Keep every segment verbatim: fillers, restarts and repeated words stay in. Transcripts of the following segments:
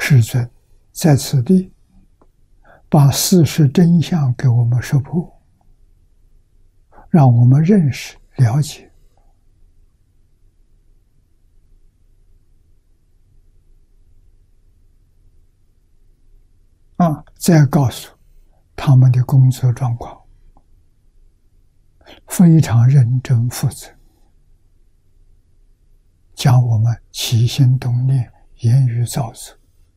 世尊在此地把事实真相给我们说破，让我们认识了解。啊，再告诉他们的工作状况非常认真负责，将我们起心动念、言语造作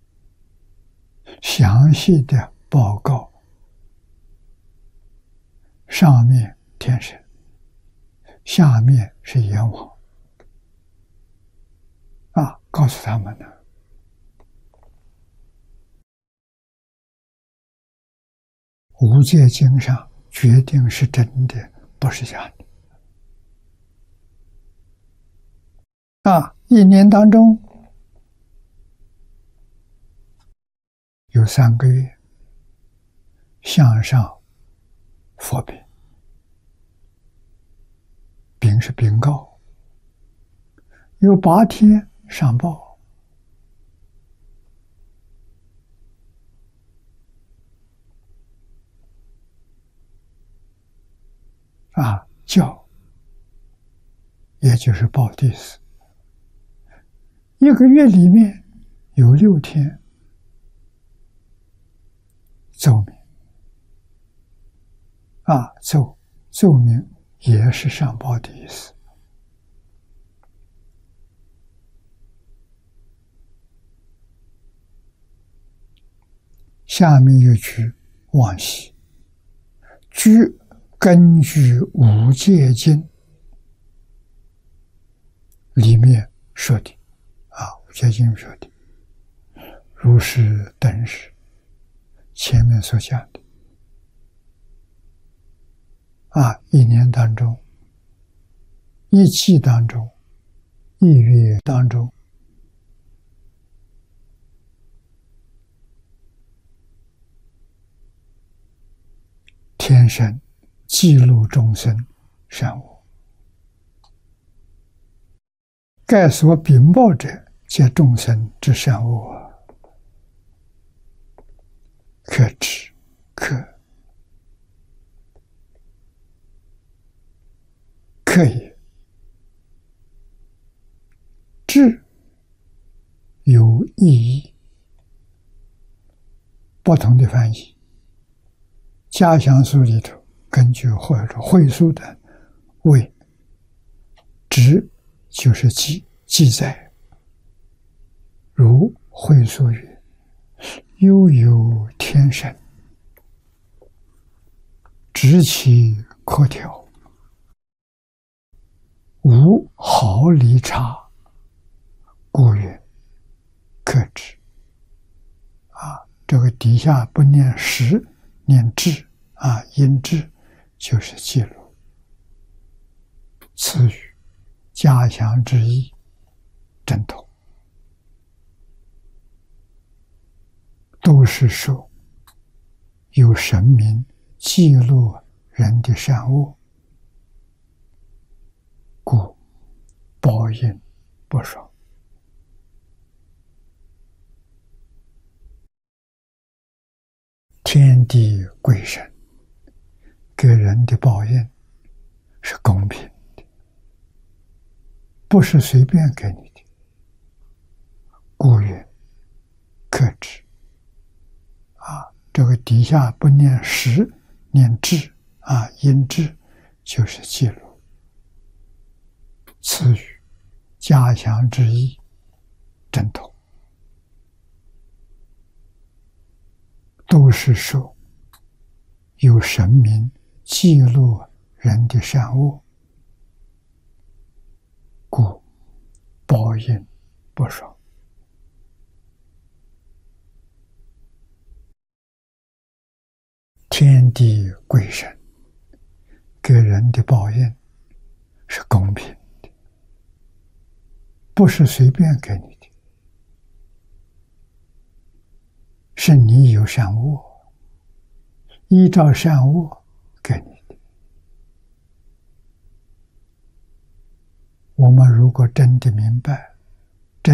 详细的报告。上面天神，下面是阎王啊，告诉他们呢，无戒经上决定是真的，不是假的。啊，一年当中有三个月向上佛禀，禀是禀告，有八天上报。啊，教也就是报地司，一个月里面有六天奏明。啊，奏奏明也是上报的意思。下面有句往昔，据根据五戒经里面说的，啊，五戒经说的，如是等时，前面所讲的。啊，一年当中，一季当中，一月当中，天神记录众生善恶，盖所禀报者，皆众生之善恶，可知可可也。智有意义，不同的翻译。家详书里头根据或者会书的为知就是记记载，如会书曰：悠有天神，知其可调，无毫厘差，故曰可知。啊，这个底下不念识，念智啊，因智就是记录。此语家详之意正统，都是说有神明记录人的善恶，故报应不爽。天地鬼神给人的报应是公平的，不是随便给你的，故曰可知。啊，这个底下不念识，念智啊，因智就是记录。此语家详之意正统，都是说有神明记录人的善恶，故报应不爽。天地鬼神给人的报应是公平的，不是随便给你的，是你有善恶，依照善恶给你的。我们如果真的明白